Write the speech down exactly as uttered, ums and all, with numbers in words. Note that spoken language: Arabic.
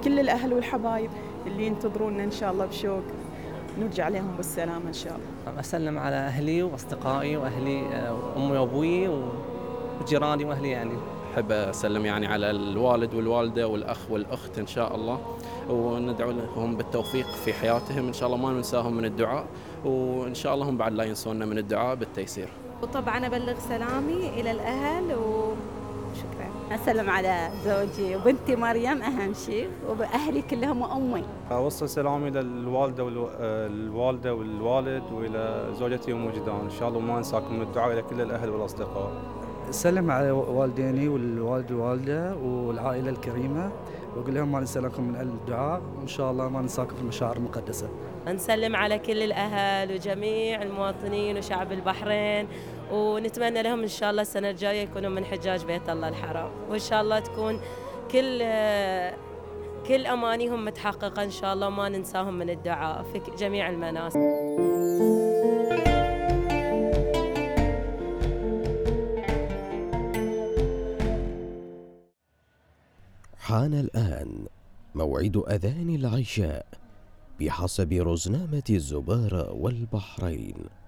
كل الأهل والحبايب اللي ينتظرونا إن شاء الله بشوق نرجع لهم بالسلامة إن شاء الله. أسلم على أهلي وأصدقائي وأهلي، آه، أمي وأبوي وجيراني وأهلي يعني. أحب أسلم يعني على الوالد والوالدة والأخ والأخت إن شاء الله، وندعو لهم بالتوفيق في حياتهم إن شاء الله، ما ننساهم من الدعاء، وإن شاء الله هم بعد لا ينسونا من الدعاء بالتيسير. وطبعا أبلغ سلامي إلى الأهل وشكرا. أسلم على زوجي وبنتي مريم أهم شيء، وبأهلي كلهم وأمي. أوصل سلامي للوالدة والوالدة والوالد وإلى زوجتي أم وجدان إن شاء الله، وما أنساكم من الدعاء إلى كل الأهل والأصدقاء. سلم على والديني والوالد والوالدة والعائلة الكريمة، وأقول لهم ما ننساكم من الدعاء، وإن شاء الله ما ننساكم في المشاعر المقدسة. نسلم على كل الأهل وجميع المواطنين وشعب البحرين، ونتمنى لهم إن شاء الله السنة الجاية يكونوا من حجاج بيت الله الحرام، وإن شاء الله تكون كل كل أمانيهم متحققة إن شاء الله، وما ننساهم من الدعاء في جميع المناسك. حان الآن موعد أذان العشاء بحسب رزنامة الزبارة والبحرين.